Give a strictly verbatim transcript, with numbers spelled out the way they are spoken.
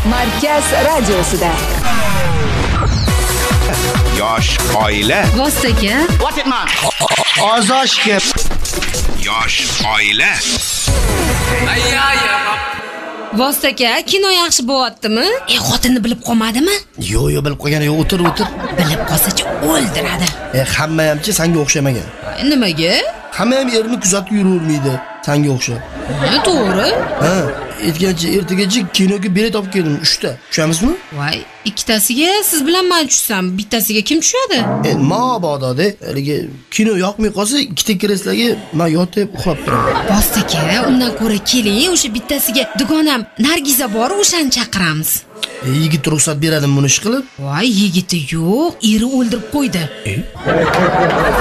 Markaz radiosida. Yosh oila. Vostaga. What it man? Ozoshga. Yosh oila. Vostaga, kino yaxshi bo'lyaptimi? E, xotinni bilib qolmadimi? Yo'q, yo'q, bilib qo'ygani yo'q, o'tir, o'tir. Bilib qolsa-chi o'ldiradi. E, hamma hamchi senga o'xshamagan. Nimaga? Hamma ham erini kuzatib yuravermaydi, senga o'xshab. Ha, to'g'ri. Ha, aytgancha ertagacha kinoga bilet olib keldim, uchta. Tushamizmi? Voy, ikkitasiga siz bilan men tushsam, bittasiga kim tushadi? E, mabodo-da, haligi kino yoqmay qolsa, ikkita kresloga men yotib uxlab turaman. Vostaga, undan ko'ra keling, o'sha bittasiga dugonam Nargiza bor, o'shani chaqiramiz. E, yigit ruxsat beradimi buni ish qilib? Voy, yigiti yo'q, eri o'ldirib qo'ydi.